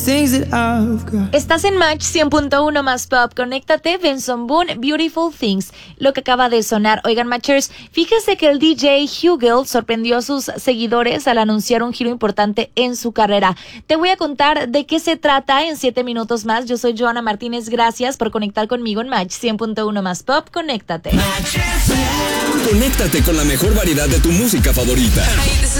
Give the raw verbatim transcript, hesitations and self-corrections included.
Estás en Match cien punto uno más Pop. Conéctate, Benson Boone, Beautiful Things. Lo que acaba de sonar. Oigan, Matchers, fíjese que el D J Hugel sorprendió a sus seguidores al anunciar un giro importante en su carrera. Te voy a contar de qué se trata en siete minutos más. Yo soy Joana Martínez. Gracias por conectar conmigo en Match cien punto uno más Pop. Conéctate. Conéctate con la mejor variedad de tu música favorita.